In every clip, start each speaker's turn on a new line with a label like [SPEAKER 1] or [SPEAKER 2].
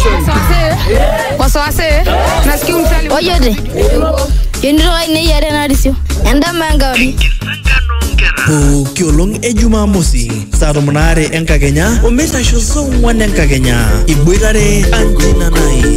[SPEAKER 1] Waswase. Nasikia msali.
[SPEAKER 2] Oyote. Yendiro ine yare na risio. Enda mangawdi.
[SPEAKER 3] Kiolong Jumamosi, saa 8 enkakenya, omeitasho saa 4 enkakenya. Iboitare Anjina Nai.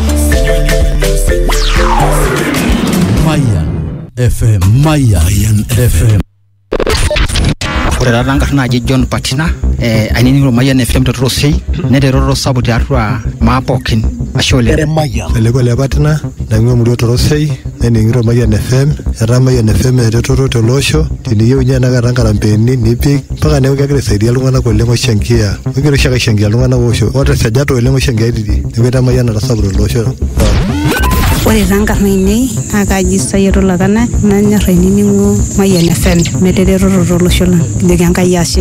[SPEAKER 4] Mayan FM.
[SPEAKER 5] Ore taata nkarn naaji John Patina ainining'ito Mayan FM totorosei neterero sapuk tiatua maa pookin ashe oleng.
[SPEAKER 4] Eleko le Patina naing'ua emurua torosei nening'ito Mayan FM etaa Mayan FM eretoto tolosho teniyieu ninye enakata nkarambeeni nipik mpaka neeku kegira aisaidia iltung'anak oleng oishangia kegira oshiake aishangia iltung'anak oisho otesajata oleng oishangia tidie neeku etaa Mayan etasapuka tolosho.
[SPEAKER 6] Ore tankarn ainei naa kaji Sayiero Lakana nanyorr ainining'o Mayan FM meteretoto tolosho lang kijoki Enkai ashe.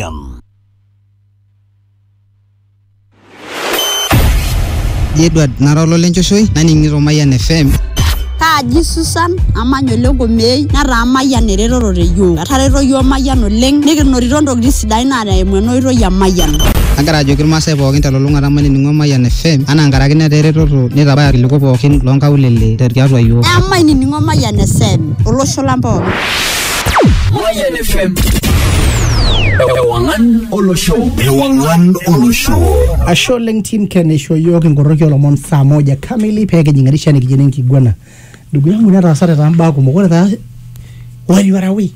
[SPEAKER 5] Edward Narolo Lenchoshoi naning'ito Mayan FM.
[SPEAKER 7] Kaji Susan amanya oleng Komei netaa Mayan eretoto teyiok. Etareto yiok Mayan oleng nikinotito ntokitin sidain naata eimu ena oitoi e Mayan.
[SPEAKER 5] Agira ajoki irmaasai pookin telulung'ata manining'o Mayan FM anaa nkaraki netaa eretoto nitabaya irkiliku pookin loonkaulele tiatua yiok.
[SPEAKER 7] Mainining'o Mayan FM olosho lang pookin.
[SPEAKER 8] Mayan FM. Ewangan Olosho.
[SPEAKER 9] Ashe oleng team kenisho yiok nkoroki olomon saa 1 kamili pekijing'arisha nikijeni nkigwana. Ndugu yangu netaasate taa mbaa kumok ore taa wariwarawi.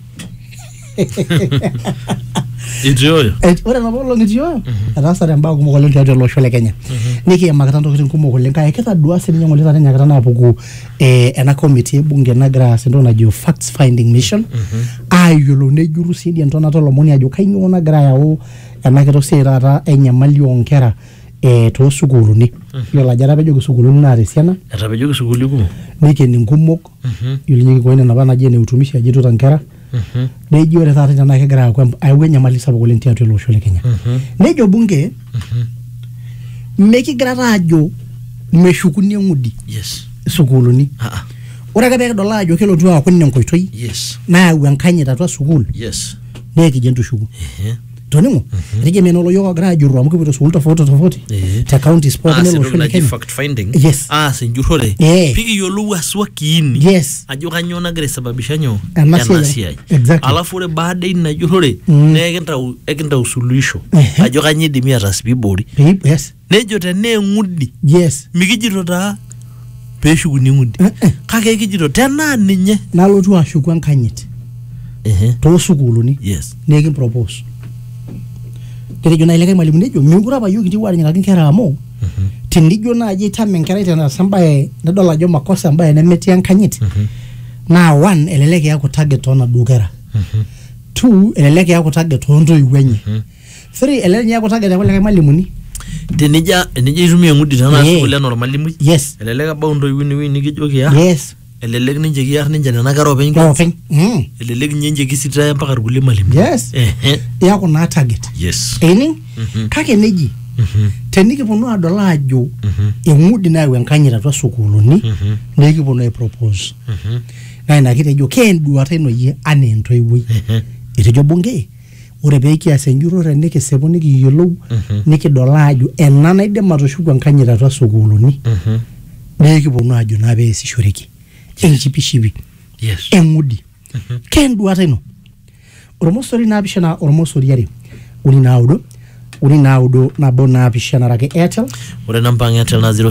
[SPEAKER 10] Itioyo.
[SPEAKER 9] Ore nabolo itioyo. Etaasate mbaa kumok oleng tiatua olosho le Kenya. Nikiimakita ntokitin kumok oleng kake kitadua sininye ng'ole taata nyakata naapuku ena committee ebunge nagira aas entoki najo facts finding mission. Ayiolou nejurru sii dii entonata olomoni ajo kainyoo nagira ayau ena kitok siai taata enyamali oonkera toosukuuluni. Yiolo ajo etapejoki sukuuluni naata esiana.
[SPEAKER 10] Etapejoki sukuuli kumok.
[SPEAKER 9] Nikeni nkumok. Yiolo nyeki koine napa naji ene utumishi ajito nkera. Neji ore taata tena kegira ayau enyamali sapuk oleng tiatua olosho le Kenya. Nejo bunge mekigira taa ajo meshukuni eng'udi.
[SPEAKER 10] Yes.
[SPEAKER 9] Sukuuluni. Ore ake peekidol ajo kelotu aaku ninye enkoitoi.
[SPEAKER 10] Yes.
[SPEAKER 9] Nayau enkanyit atua sukuul.
[SPEAKER 10] Yes.
[SPEAKER 9] Neekijie ntushuku. Toning'o etegemea noloyiok ogira ajurru amu kipuoito sukuul tofauti te counties pookin olosho le Kenya.
[SPEAKER 10] Fact finding.
[SPEAKER 9] Yes.
[SPEAKER 10] Enjurrore. Pikiyiolou aswa kiini.
[SPEAKER 9] Yes.
[SPEAKER 10] Ajo kanyioo nagira aisababisha nyoo
[SPEAKER 9] ena siai. Exactly.
[SPEAKER 10] Alafu ore baada ina jurrore ekintau suluhisho ajo kanyioo idimi ataas piibori.
[SPEAKER 9] Yes.
[SPEAKER 10] Nejo tenaa eng'udi.
[SPEAKER 9] Yes.
[SPEAKER 10] Mikijito taa peeshukuni eng'udi. Kake kijito tenaa ninye
[SPEAKER 9] nalotu ashuku enkanyit. Toosukuuluni.
[SPEAKER 10] Yes.
[SPEAKER 9] Nekimpropose. Ketejo na ileke mwalimu nejo mingura apa yiok kitiu aanyikaki nkera amu tenijo naaji itame enkerai tenaasa embaye nadol ajo makosa embaye nemetii enkanyit naa 1 elelek eaku target toonaduo kera 2 elelek eaku target toontoiwuo enye 3 elelek eaku target ekulikae malimuni
[SPEAKER 10] tenija itumia eng'udi tenaa sukuul ena ormalimui.
[SPEAKER 9] Yes.
[SPEAKER 10] Elelek abau ntoiwuo nikijoki
[SPEAKER 9] Yes.
[SPEAKER 10] Elelek ninche kiar ninche nena kera openy. Elelek ninche kisitaya mpaka irkulie malimuni.
[SPEAKER 9] Yes. Eaku naa target.
[SPEAKER 10] Yes.
[SPEAKER 9] Ening kake neji tenikiponu adol ajo eng'udi nayau enkanyit atua sukuuluni nekiponu aipropose. Naa ina kitejo kenduata ino yie anaa entoiwuoi. Etejo bunge ore peekias enjurrore nikisipu nikiyiolou nikidol ajo ena naidim atushuku enkanyit atua sukuuluni. Nekiponu ajo naa peesishoreki. Enchipishipi.
[SPEAKER 10] Yes.
[SPEAKER 9] Eng'udi. Kenduata ino. Ormosori naapishana ormosori are. Uni naudo nabo naapishana rake Airtel.
[SPEAKER 10] Ore namba Airtel na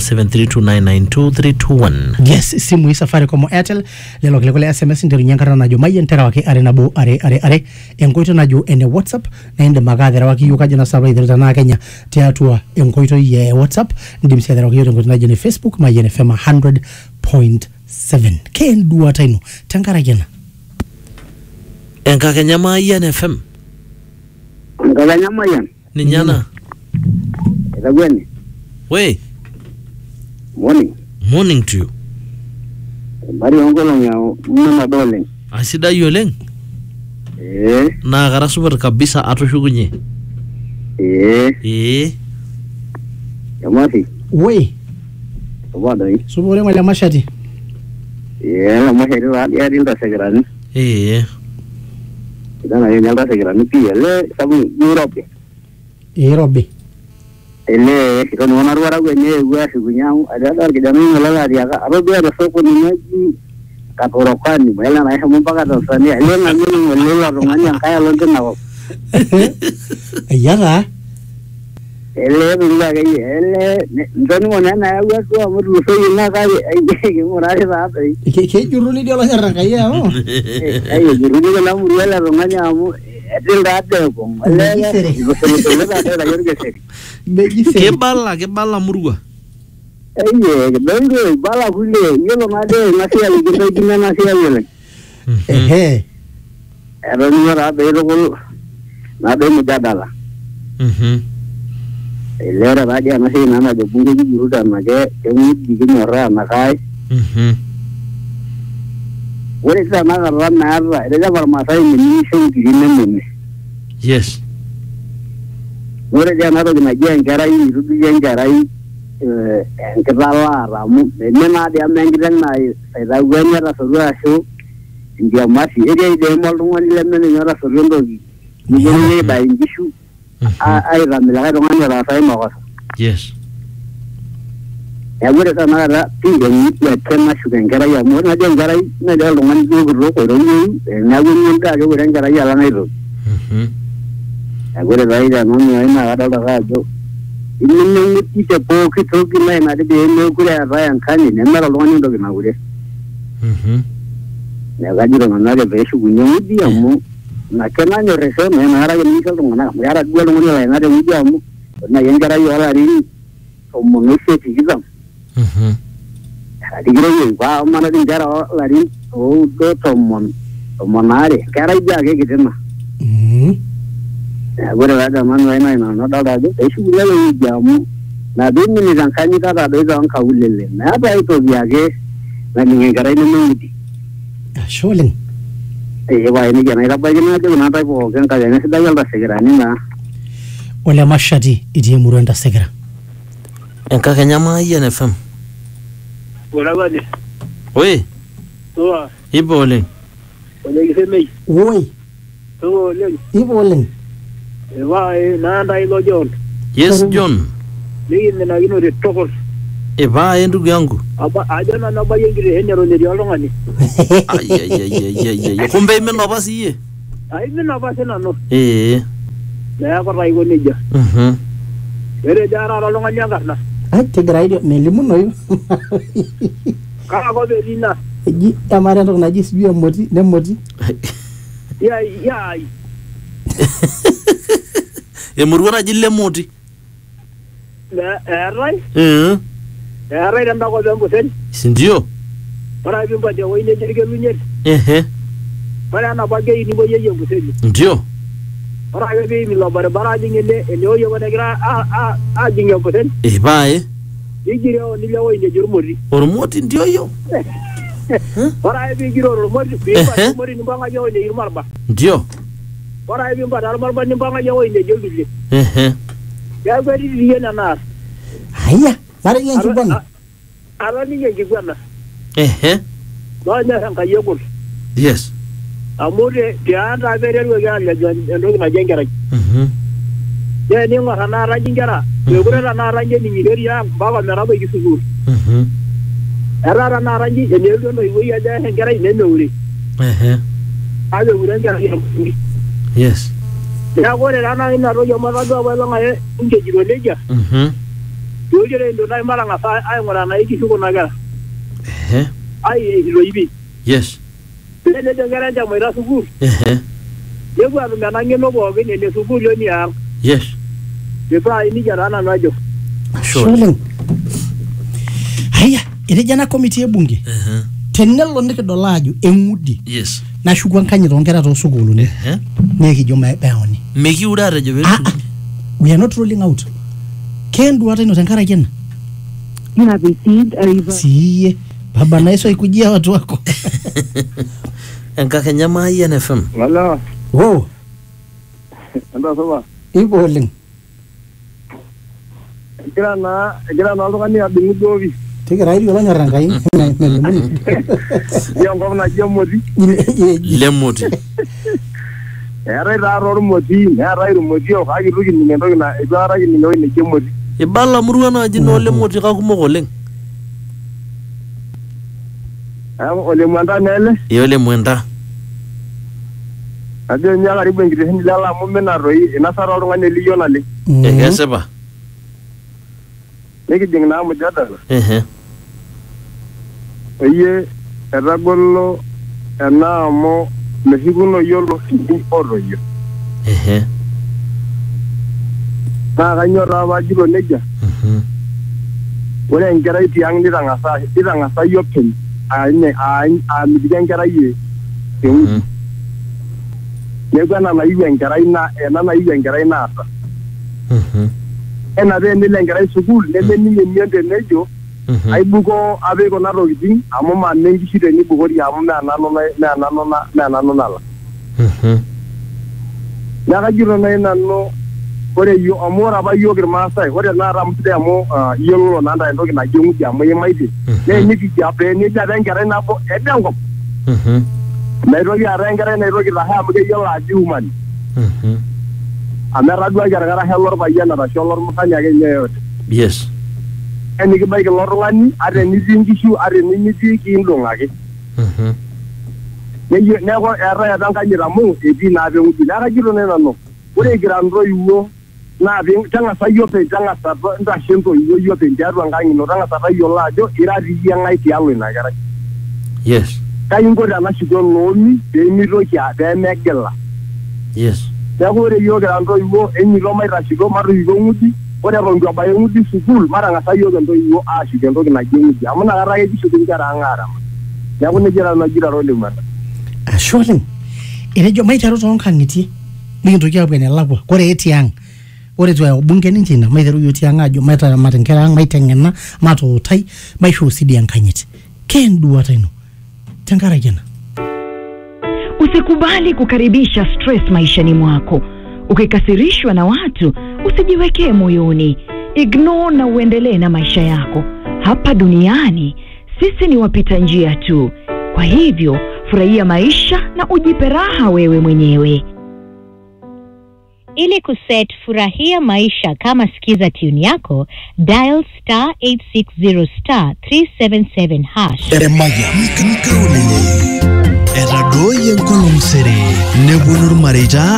[SPEAKER 10] 0732992321.
[SPEAKER 9] Yes, simu hii Safaricom Airtel lelo kile SMS nterunye enkata najo Mayan terewaki are nabo are enkoitoi najo ene WhatsApp na indim ake aterewaki yiok ajo nasaba iterita naa Kenya tiatua enkoitoi ya WhatsApp indim sii aterewaki yiok enkoitoi najo ne Facebook Mayan FM 100.7. Kenduata ino tenkaraki ena
[SPEAKER 10] Enkakenya Mayan FM.
[SPEAKER 11] Enkakenya Mayan.
[SPEAKER 10] Ninyana.
[SPEAKER 11] Etagweni.
[SPEAKER 10] Wey. Morning to you.
[SPEAKER 11] Bari ongolong ya mama doleng.
[SPEAKER 10] Asidai oleng. Na kara super kabisa atushukunye.
[SPEAKER 11] Yamati.
[SPEAKER 9] Wey.
[SPEAKER 11] Wadai.
[SPEAKER 9] Subore mali mashati.
[SPEAKER 11] La mashati ya dinda segrani. Idana yenda segrani pia le sabu Europe.
[SPEAKER 9] Europe.
[SPEAKER 11] ele kitono wanarwara kwenye uasi kunyangu ada kijana ngala dia arobe ada soko ni maji katorokani bela na hamu mpaka Tanzania ile na mimi ngolela ronganya kaya londe nako
[SPEAKER 9] ayara
[SPEAKER 11] ele bila kai ele ndoni mona na ya watu amuru so ina kai ai murare ba ai
[SPEAKER 9] ke juruni dia la nyaranga ya oh
[SPEAKER 11] ai juruni la murala ronganya amu etil date ko
[SPEAKER 10] ke bala murua
[SPEAKER 11] Aye, donge bala kule yolo ngade nasia ligindo gina nasia yole. Ero nyora bero kul nade mujadala. Elera badia nasia nana de bunge juruda mage kemu dignyora nakai. Wore sa naga ranna arra eda barmasai ni shon kirine munne.
[SPEAKER 10] Yes.
[SPEAKER 11] Wore jana ro na jengarai rudu jengarai kebala ramu nena dia mengirang na saya gua ra soru asu india masih ide mol dungan lemene nyara soru ndogi ni ba ingishu ai ramela ga dungan ra sai mo
[SPEAKER 10] yes
[SPEAKER 11] ya gure sana ra tinga ni ya tema shugan gara ya mo na den gara na da dungan ro ko ro ni na gun ga gure gara ya la nai ro ya gure rai da no ni na ga da ga jo ini kita poki toki mai na de ne kure rayan kani ne mara loni dogi na gure ne ga jiro na de besu gunyo mudi amu na kana nyo reso me na ra ni ka ngona ya ra gwa ngoni la na de mudi amu na yengara yo la ri o mo no se ti gam di giro yo ba mana din jara la ri o do to mon monare kara ja ke gitina agora ada mano ina no dada de isu gule jamu na bin ni zankani ta da do zan ka ulele na ba ito biage na ni garai ni mudi
[SPEAKER 9] sholen
[SPEAKER 11] ba ni gana ira ba gina de na ta ko kan ka ne sida yalda segera ni na
[SPEAKER 9] ole mashadi idi murenda segera
[SPEAKER 10] enka kenyama INFM
[SPEAKER 12] ora bade
[SPEAKER 10] oi
[SPEAKER 12] toa
[SPEAKER 10] ibole
[SPEAKER 12] ole gisemei
[SPEAKER 9] oi
[SPEAKER 12] to le
[SPEAKER 9] ibole
[SPEAKER 12] Eva na ndai lo John.
[SPEAKER 10] Yes John.
[SPEAKER 12] Ni na gino de tokos.
[SPEAKER 10] Eva ndugu yangu.
[SPEAKER 12] Aba ajana na bayengire henyero ne yolongani.
[SPEAKER 10] Ay kumbe imeno basi ye.
[SPEAKER 12] Ai imeno basi na no.
[SPEAKER 10] Na
[SPEAKER 12] ko rai go neja. Ere jara rolongani ngarna.
[SPEAKER 9] Ai tegrai de melimu no.
[SPEAKER 12] Ka go be dina.
[SPEAKER 9] Ji amare ndo na jis biya moti ne moti.
[SPEAKER 12] Ya
[SPEAKER 10] Murwana jille moti.
[SPEAKER 12] Rai? Rai dan ko zambo sen.
[SPEAKER 10] Sindio.
[SPEAKER 12] Para bimba de wayne jirge lunyen. Para na bagge ni bo yeye mbusen.
[SPEAKER 10] Ndio.
[SPEAKER 12] Para be mi lo bara jingende e lo yo wona gra a jinge mbusen.
[SPEAKER 10] Bae.
[SPEAKER 12] Yigire o ni le wayne jurmori.
[SPEAKER 10] Ormoti ndio yo.
[SPEAKER 12] Para be giro ormori bimba mori ni banga yo ne yurmarba.
[SPEAKER 10] Ndio.
[SPEAKER 12] Para bimba dar marba ni banga yo ne jolbile. Ya gari ni na nar.
[SPEAKER 9] Aya, mari ngi bonna.
[SPEAKER 12] Ara ni ngi bonna. Ba nya kan kayegol.
[SPEAKER 10] Yes.
[SPEAKER 12] Amore dia anda bere lo ya ndo na jengara. Ya ni ngara na ra jingara. Yo gure na ra ngi ni ngeri ya baba na ra ba gisugur. Era na ra ngi ne lo no yo ya da ngara ne no uri. Ayo gure ngara ya.
[SPEAKER 10] Yes.
[SPEAKER 12] Ya gore rana ina rojo marago ba nga e nge jiro leja. Yo jere ndo na mara nga fa ay ngora na iki suko naga. Ai lo ibi.
[SPEAKER 10] Yes.
[SPEAKER 12] Ne de ngara ja mo ira sugu. Ye gwa ndo na ngeno bo ge ne sugu yo ni a.
[SPEAKER 10] Yes.
[SPEAKER 12] Ye fa ini jara na najo.
[SPEAKER 9] Sure. Haya, ile jana komiti ebunge. Tenelo ndikidolaju engudi.
[SPEAKER 10] Yes.
[SPEAKER 9] Na shugwa nkanyiro ngera to sugulu ne. Neki joma baoni.
[SPEAKER 10] Meki urare jo betu.
[SPEAKER 9] We are not rolling out. Kendu hata ino tankara jena.
[SPEAKER 13] You have received a reverse.
[SPEAKER 9] Siye. Baba na iso ikujia watu wako.
[SPEAKER 10] Enka kenyama INFM.
[SPEAKER 12] Wala.
[SPEAKER 9] Oh.
[SPEAKER 12] Anda soba.
[SPEAKER 9] Ibo ling.
[SPEAKER 12] Kira na lokani abingu dovi.
[SPEAKER 9] Tegera hiyo la nyaranga hii.
[SPEAKER 12] Ya ngoma na jemoti.
[SPEAKER 10] Lemoti.
[SPEAKER 12] Era raro moti, era iro moti o hagi rugi ni ndo na ibara ni ndo ni jemoti.
[SPEAKER 10] ibala murua naaji noole motika kumok oleng.
[SPEAKER 12] Ole Mwenda nele.
[SPEAKER 10] Ole Mwenda.
[SPEAKER 12] Ajo nya karibu enkitesheni lala amu mena toi inasara oltung'ani liyo naleng.
[SPEAKER 10] Kesipa.
[SPEAKER 12] Nikijing naa mujadala. Oyie etagolo ena amu meshikunoyu olosini otoyio. Naa kanyioo taa paajito nejia. Ore enkerai tiang' nitang'asai openy aamitiki enkerai tewueji. Neeku ena nayieu enkerai naata. Ena paa enelo enkerai sukuul nemening' emion tenejo aibukoo apik kuna tokiting amu mame nkishu tenibukori amu mee nanu nala. Neeku kajito nai nanu ore yiok amu ore apa yiok irmaasai ore tenakata amu sidai amu iyiololo naa ntae entoki naji eng'udi amu imaitie. Nee enikiji apa enkerai nabo ede enkop. Naitoki aata enkerai naitoki tahe amu keyiolo aji umani. Amu etaduaki arashe lorpayian arashe lormurrani ake nye yote.
[SPEAKER 10] Yes.
[SPEAKER 12] Enikibaiki ilo tung'ani ata enitii nkishu ata enimitii kiindong' ake. Neeku eetae apa enkanyit amu etii naa apa eng'udi. Neeku kajito nai nanu ore kira ntoiwuo naa tang'asa openy tang'asa ntashe ntoiwuo openy tiatua enkang' ino tang'asa tayiolo ajo ira tiyie ng'ae tialo ina kerai.
[SPEAKER 10] Yes.
[SPEAKER 12] Kaingo tenashuko loomi peemitoki peemegila.
[SPEAKER 10] Yes.
[SPEAKER 12] Neeku ore yiok kira ntoiwuo enyito maitashito matoiwuo eng'udi ore eton itu ebaya eng'udi sukuul matang'asa yiok entoiwuo aashuk entoki naji eng'udi amu inakata ake kishuku nkera ang' aaramat. Neeku nejia nanu ajito Ole Mwenda.
[SPEAKER 9] Ashe oleng. Etejo maiteru toonkang'itie nikintoki aapuo enelakua. Ore tiang' ore itu bunge ninche ina maiteru yiok tiang' aajo maitaramat nkera ang' maiteng'ena matuutai maisho usidi enkanyit. Kenduata ino tenkaraki ena.
[SPEAKER 14] Usikubali kukaribisha stress maishani mwako. Ukikasirishwa na watu, usijiwekee moyoni. Ignore na uendelee na maisha yako. Hapa duniani, sisi ni wapita njia tu. Kwa hivyo, furahia maisha na ujipe raha wewe mwenyewe.
[SPEAKER 15] Ili kuset furahia maisha kama sikiza tune yako, dial *860*377#.
[SPEAKER 3] Eremaya mikaulele. Eradoye nkolong sere. Nebunur mareja